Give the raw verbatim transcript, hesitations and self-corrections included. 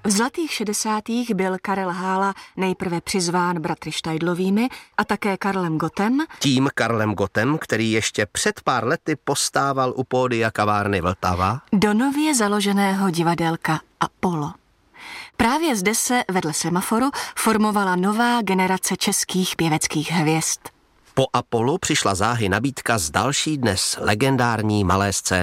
V zlatých šedesátých byl Karel Hála nejprve přizván bratry Štajdlovými a také Karlem Gottem. Tím Karlem Gottem, který ještě před pár lety postával u pódia kavárny Vltava. Do nově založeného divadelka Apollo. Právě zde se vedle Semaforu formovala nová generace českých pěveckých hvězd. Po Apollu přišla záhy nabídka z další dnes legendární malé scény.